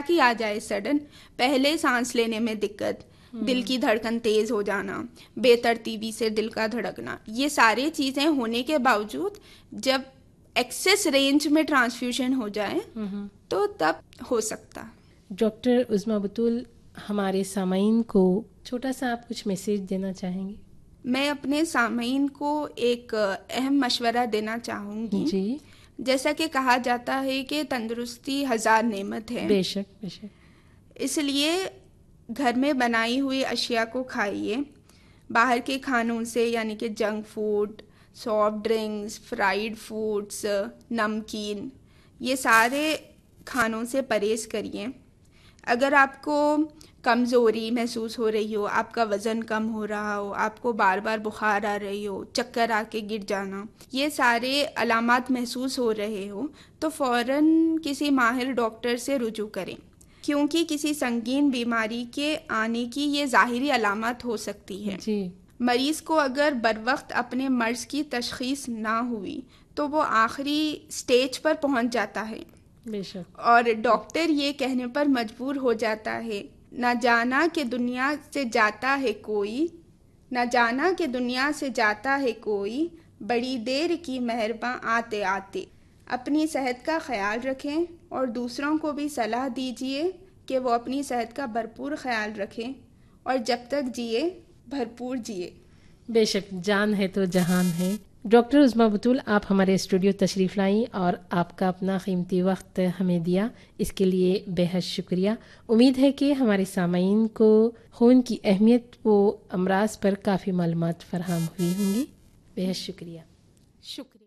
Attack ہی آ جائے sudden, پہلے سانس لینے میں دقت، دل کی دھڑکن تیز ہو جانا، بے ترتیبی سے دل کا دھڑکنا، یہ ساری چیزیں ہونے کے باوجود جب ایکسس رینج میں ٹرانسفیوژن ہو جائے تو تب ہو سکتا. ڈاکٹر عظمیٰ بطول، ہمارے سامعین کو چھوٹا سا آپ کچھ میسیج دینا چاہیں گے؟ میں اپنے سامعین کو ایک اہم مشورہ دینا چاہوں گی. جی. جیسا کہ کہا جاتا ہے کہ تندرستی 1000 نعمت ہے. بے شک بے شک. اس لیے گھر میں بنائی ہوئی اشیاء کو کھائیے. باہر کے کھانوں سے یعنی کہ junk food, soft drinks, fried foods, نمکین، یہ سارے کھانوں سے پرہیز کریے. اگر آپ کو کمزوری محسوس ہو رہی ہو، آپ کا وزن کم ہو رہا ہو، آپ کو بار بار بخار آ رہی ہو، چکر آ کے گر جانا، یہ سارے علامات محسوس ہو رہے ہو تو فوراً کسی ماہر ڈاکٹر سے رجوع کریں، کیونکہ کسی سنگین بیماری کے آنے کی یہ ظاہری علامات ہو سکتی ہے. جی. مریض کو اگر بروقت اپنے مرض کی تشخیص نہ ہوئی تو وہ آخری سٹیج پر پہنچ جاتا ہے. بے شک. اور ڈاکٹر یہ کہنے پر مجبور ہو جاتا ہے، نہ جانا کہ دنیا سے جاتا ہے کوئی، نہ جانا کہ دنیا سے جاتا ہے کوئی، بڑی دیر کی مہرباں آتے آتے. اپنی صحت کا خیال رکھیں اور دوسروں کو بھی صلاح دیجیے کہ وہ اپنی صحت کا بھرپور خیال رکھیں اور جب تک جیے بھرپور جیے. بے شک، جان ہے تو جہان ہے. ڈاکٹر عظمیٰ بطول، آپ ہمارے اسٹوڈیو تشریف لائیں اور آپ کا اپنا قیمتی وقت ہمیں دیا، اس کے لیے بے حد شکریہ. امید ہے کہ ہمارے سامعین کو خون کی اہمیت و امراض پر کافی معلومات فراہم ہوئی ہوں گی. بے حد شکریہ. شکریہ.